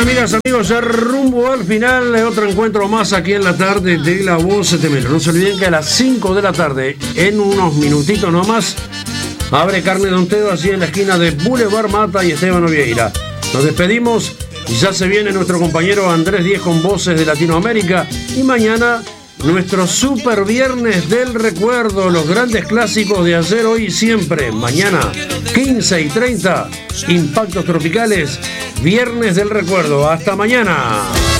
amigas, amigos, ya rumbo al final de otro encuentro más aquí en la tarde de La Voz de Melo. No se olviden que a las 5 de la tarde, en unos minutitos nomás, abre Carne Don Tedo, así en la esquina de Boulevard Mata y Esteban Ovieira. Nos despedimos y ya se viene nuestro compañero Andrés Díez con Voces de Latinoamérica. Y mañana, nuestro super viernes del recuerdo, los grandes clásicos de ayer, hoy y siempre. Mañana, 15:30, Impactos Tropicales, viernes del recuerdo. Hasta mañana.